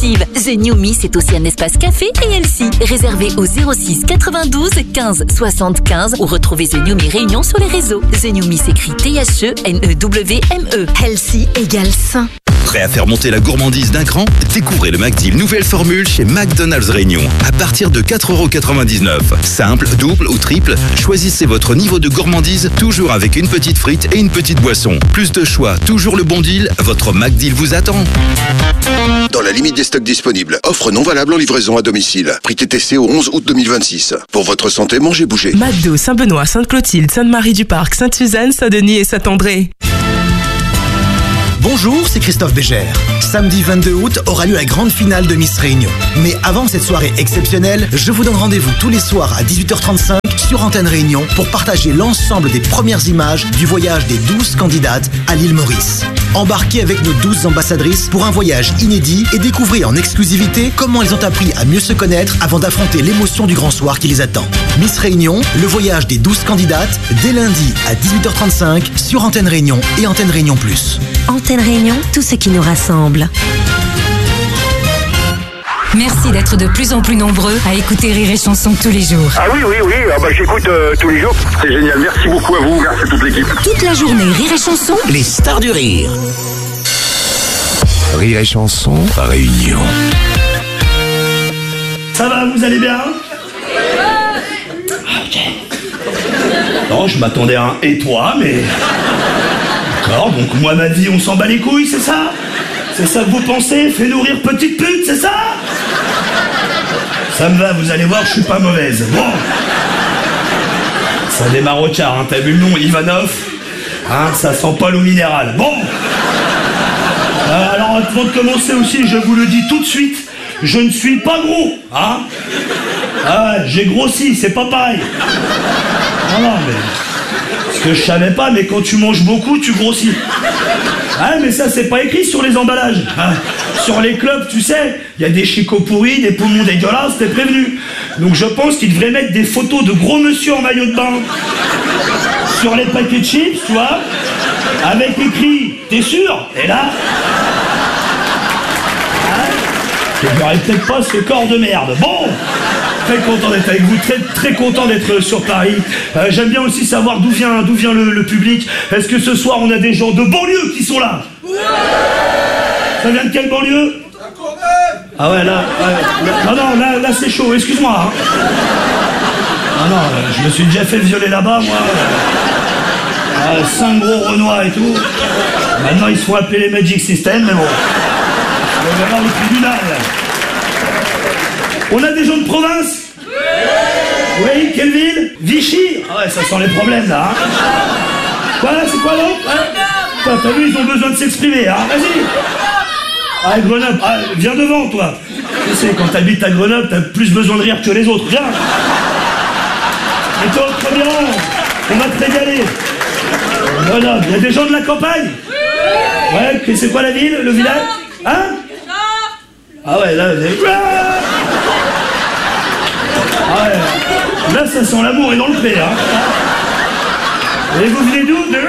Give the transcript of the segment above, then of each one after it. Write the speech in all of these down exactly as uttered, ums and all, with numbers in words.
exclusive. The New Me, c'est aussi un espace café et healthy. Réservé au zéro six quatre-vingt-douze quinze soixante-quinze ou retrouvez The New Me Réunion sur les réseaux. The New Me s'écrit T H E N E W M E. Healthy égale sain. Prêt à faire monter la gourmandise d'un cran? Découvrez le McDeal nouvelle formule chez McDonald's Réunion à partir de quatre euros quatre-vingt-dix-neuf. Simple, double ou triple, choisissez votre niveau de gourmandise, toujours avec une petite frite et une petite boisson. Plus de choix, toujours le bon deal, votre McDeal vous attend. Dans la limite des stocks disponibles. Offre non valable en livraison à domicile. Prix T T C au onze août deux mille vingt-six. Pour votre santé, mangez, bougez. McDo, Saint-Benoît, Sainte-Clotilde, Sainte-Marie-du-Parc, Sainte-Suzanne, Saint-Denis et Saint-André. Bonjour, c'est Christophe Bégère. Samedi vingt-deux août aura lieu la grande finale de Miss Réunion. Mais avant cette soirée exceptionnelle, je vous donne rendez-vous tous les soirs à dix-huit heures trente-cinq sur Antenne Réunion pour partager l'ensemble des premières images du voyage des douze candidates à l'île Maurice. Embarquez avec nos douze ambassadrices pour un voyage inédit et découvrez en exclusivité comment elles ont appris à mieux se connaître avant d'affronter l'émotion du grand soir qui les attend. Miss Réunion, le voyage des douze candidates, dès lundi à dix-huit heures trente-cinq sur Antenne Réunion et Antenne Réunion plus. Antenne Réunion, tout ce qui nous rassemble. Merci d'être de plus en plus nombreux à écouter Rire et Chanson tous les jours. Ah oui, oui, oui, ah bah, j'écoute euh, tous les jours. C'est génial, merci beaucoup à vous, merci à toute l'équipe. Toute la journée, Rire et Chanson. Les stars du rire. Rire et Chanson, Réunion. Ça va, vous allez bien? Ok. Non, je m'attendais à un « et toi », mais... D'accord, donc moi, ma vie, on s'en bat les couilles, c'est ça? C'est ça que vous pensez? Fais nourrir petite pute, c'est ça? Ça me va, vous allez voir, je suis pas mauvaise. Bon. Ça démarre au quart, hein. T'as vu le nom, Ivanov? Hein, ça sent pas l'eau minérale. Bon. Euh, alors, avant de commencer aussi, je vous le dis tout de suite, je ne suis pas gros, hein? Ah, j'ai grossi, c'est pas pareil. Non, non, mais... Ce que je savais pas, mais quand tu manges beaucoup, tu grossis. Ah, mais ça, c'est pas écrit sur les emballages. Hein. Sur les clubs, tu sais, il y a des chicots pourris, des poumons dégueulasses, t'es prévenu. Donc je pense qu'ils devraient mettre des photos de gros monsieur en maillot de bain sur les paquets de chips, tu vois, avec écrit « T'es sûr ?» Et là... Hein, j'aurais peut-être pas ce corps de merde. Bon, très content d'être avec vous, très très content d'être sur Paris. Euh, J'aime bien aussi savoir d'où vient, d'où vient le, le public. Est-ce que ce soir on a des gens de banlieue qui sont là? Ouais. Ça vient de quelle banlieue? Ah ouais, là, ouais, là non, non, là, là c'est chaud, excuse-moi. Hein. Ah non, je me suis déjà fait violer là-bas, moi. Euh, cinq gros Renois et tout. Maintenant ils se font appeler les Magic System, mais bon. On va voir le tribunal. On a des gens de province? Oui. Oui, quelle ville? Vichy? Ah ouais, ça sent les problèmes là. Hein. Quoi, c'est quoi l'autre? Hein? T'as vu, ils ont besoin de s'exprimer, hein. Vas-y. Ah, Grenoble, ah, viens devant, toi. Tu sais, quand t'habites à Grenoble, t'as plus besoin de rire que les autres. Viens. Et toi, très bien, on va te régaler. Grenoble, il y a des gens de la campagne? Ouais, c'est quoi la ville, le village? Hein? Ah ouais, là, ah ouais. Là, ça sent l'amour et dans le pré, hein. Et vous venez d'où? De...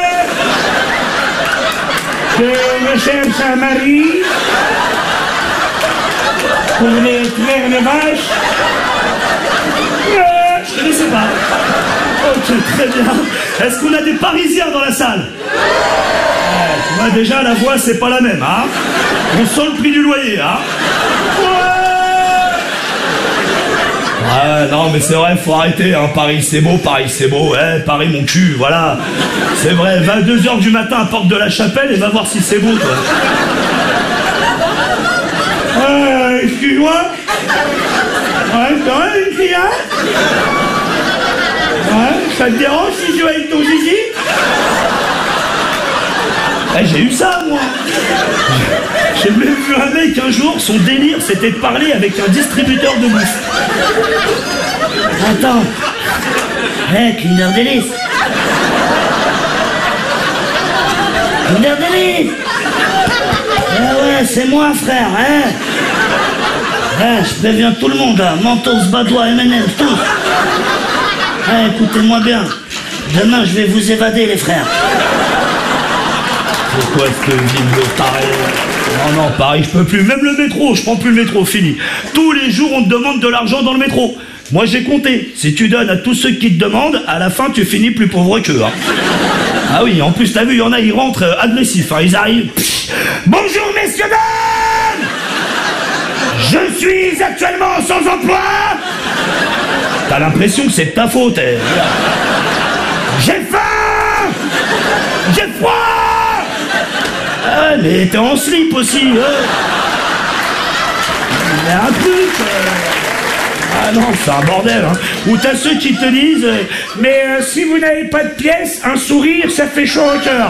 Je me cherche un mari pour les traire les vaches. Je ne sais pas. Ok, très bien. Est-ce qu'on a des Parisiens dans la salle? Ouais, tu vois, déjà, la voix, c'est pas la même, hein. On sent le prix du loyer, hein. Ouais, non, mais c'est vrai, faut arrêter, hein. Paris, c'est beau, Paris, c'est beau. Ouais, Paris, mon cul, voilà. C'est vrai, vingt-deux heures du matin à Porte de la Chapelle et va voir si c'est beau, toi. Euh, excuse-moi. Ouais, c'est vrai, une fille, hein. Ouais, ça te dérange si je joue avec ton zizi? Eh, j'ai eu ça, moi. J'ai même vu un mec un jour, son délire, c'était de parler avec un distributeur de bouffe. Attends. Eh, Kinder Délice. Kinder Délice. Eh ouais, c'est moi, frère, hein. Eh, je préviens tout le monde, là. Mentos, Badois, M and M, tous. Eh, écoutez-moi bien. Demain, je vais vous évader, les frères. Pourquoi est-ce que ville de taré? Non, non, Paris, je peux plus. Même le métro, je prends plus le métro, fini. Tous les jours, on te demande de l'argent dans le métro. Moi, j'ai compté. Si tu donnes à tous ceux qui te demandent, à la fin, tu finis plus pauvre qu'eux. Hein. Ah oui, en plus, t'as vu, il y en a, ils rentrent euh, agressifs. Hein, ils arrivent. Pff, bonjour, messieurs, dames! Je suis actuellement sans emploi. T'as l'impression que c'est de ta faute. Eh. J'ai faim. J'ai froid. Ah, mais t'es en slip aussi. Hein. Mais un truc. Euh... Ah non, c'est un bordel. Hein. Ou t'as ceux qui te disent euh, mais euh, si vous n'avez pas de pièces, un sourire, ça fait chaud au cœur.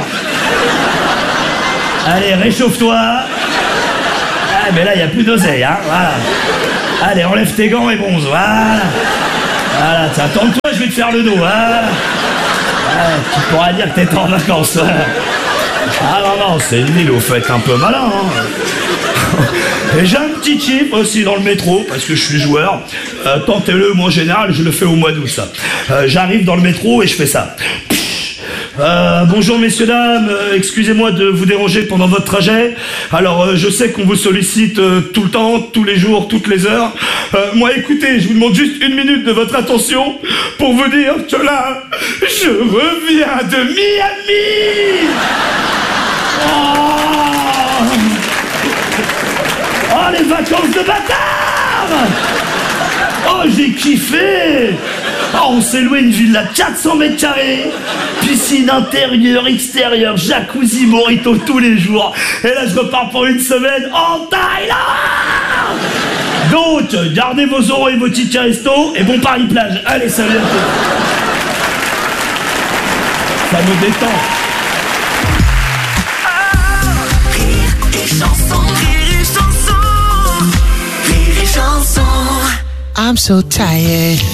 Allez, réchauffe-toi. Ah, mais là, il n'y a plus d'oseille, hein, voilà. Allez, enlève tes gants et bronze, voilà. Voilà, attends-toi, je vais te faire le dos, voilà. Voilà, tu pourras dire que t'es en vacances, voilà. Ah non, non, c'est une île, au fait, un peu malin, hein. Et j'ai un petit tip aussi dans le métro, parce que je suis joueur. Euh, tentez-le, moi en général, je le fais au mois d'août, ça. Euh, j'arrive dans le métro et je fais ça. Euh, bonjour messieurs dames, euh, excusez-moi de vous déranger pendant votre trajet. Alors euh, je sais qu'on vous sollicite euh, tout le temps, tous les jours, toutes les heures. Euh, moi écoutez, je vous demande juste une minute de votre attention pour vous dire que là, je reviens de Miami. Oh, oh les vacances de bâtard. Oh j'ai kiffé. Oh, on s'est loué une villa de quatre cents mètres carrés, piscine intérieure, extérieure, jacuzzi, morito tous les jours. Et là, je repars pour une semaine en Thaïlande. Donc, gardez vos euros et vos tickets resto et bon Paris plage. Allez, salut à tous. Ça me détend. Rire et chanson, rire et chanson, rire et chanson. I'm so tired.